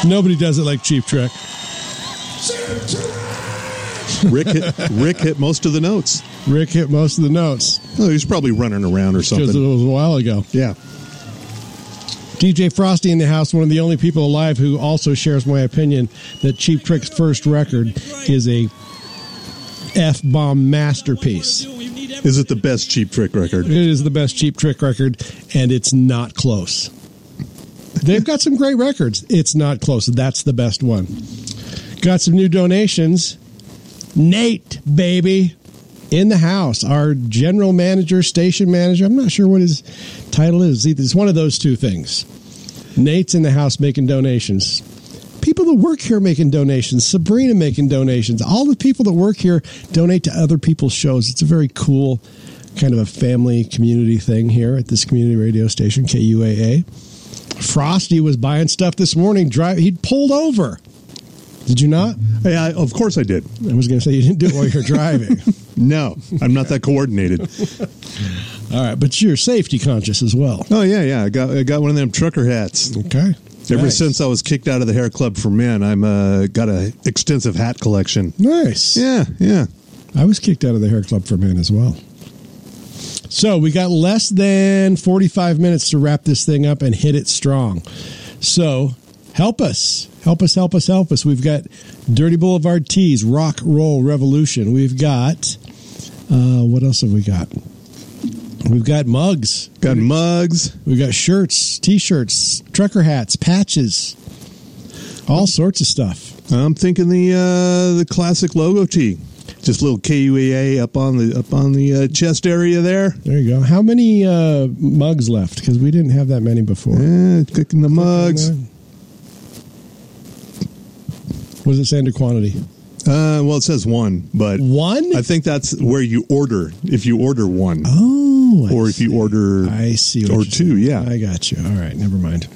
Nobody does it like Cheap Trick. Rick hit most of the notes. Rick hit most of the notes. Oh, he's probably running around or something. Because it was a while ago. Yeah. DJ Frosty in the house, one of the only people alive who also shares my opinion that Cheap Trick's first record is a F-bomb masterpiece. Is it the best Cheap Trick record? It is the best Cheap Trick record, and it's not close. They've got some great records. It's not close. That's the best one. Got some new donations. Nate, baby, in the house. Our general manager, station manager. I'm not sure what his title is. It's one of those two things. Nate's in the house making donations. People that work here making donations. Sabrina making donations. All the people that work here donate to other people's shows. It's a very cool kind of a family community thing here at this community radio station, KUAA. Frosty was buying stuff this morning. He'd pulled over. Did you not? Yeah, of course I did. I was going to say you didn't do it while you were driving. No, I'm not that coordinated. All right, but you're safety conscious as well. Oh, yeah. I got one of them trucker hats. Okay. Ever since I was kicked out of the Hair Club for Men, I'm got an extensive hat collection. Nice. Yeah. I was kicked out of the Hair Club for Men as well. So we got less than 45 minutes to wrap this thing up and hit it strong. So help us. Help us. We've got Dirty Boulevard Tees, Rock Roll Revolution. We've got, what else have we got? We've got mugs. We've got shirts, T-shirts, trucker hats, patches, all sorts of stuff. I'm thinking the classic logo tee. Just a little KUAA up on the chest area there. There you go. How many mugs left? Because we didn't have that many before. Yeah, clicking the mugs. What does it say under quantity? Well, it says one, but one. I think that's where you order. If you order one, if you order, I see, or two. Yeah, I got you. All right, never mind.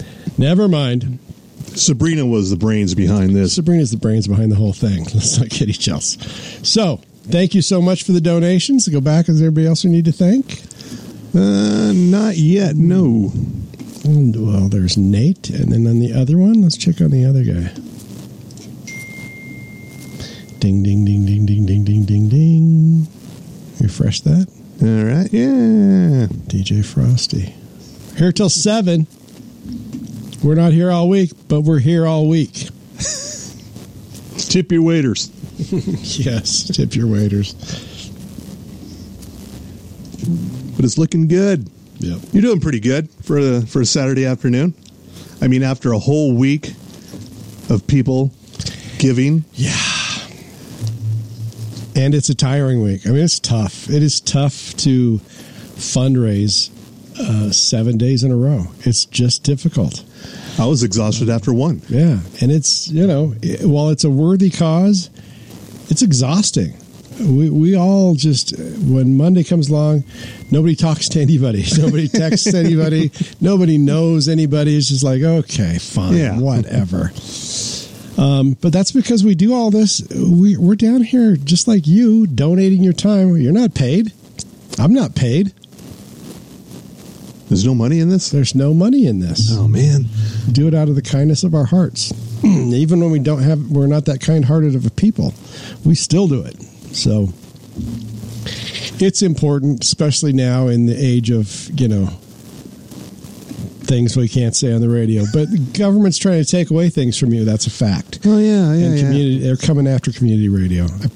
Sabrina was the brains behind this. Sabrina's the brains behind the whole thing. Let's not kid each other. So, thank you so much for the donations. Go back. Is there anybody else we need to thank? Not yet. No. Well, there's Nate, and then on the other one, let's check on the other guy. Ding, ding, ding, ding, ding, ding, ding, ding, ding. Refresh that. All right, yeah. DJ Frosty. Here till 7. We're not here all week, but we're here all week. Tip your waiters. Yes, tip your waiters. But it's looking good. Yep. You're doing pretty good for a Saturday afternoon. I mean, after a whole week of people giving. Yeah. And it's a tiring week. I mean, it's tough. It is tough to fundraise 7 days in a row. It's just difficult. I was exhausted after one. Yeah. And it's, while it's a worthy cause, it's exhausting. We all just, when Monday comes along, nobody talks to anybody. Nobody texts anybody. Nobody knows anybody. It's just like, okay, fine, whatever. But that's because we do all this. We're down here just like you, donating your time. You're not paid. I'm not paid. There's no money in this? There's no money in this. Oh, man. Do it out of the kindness of our hearts. Even when we're not that kind-hearted of a people, we still do it. So it's important, especially now in the age of, things we can't say on the radio. But the government's trying to take away things from you. That's a fact. Oh, yeah. They're coming after community radio.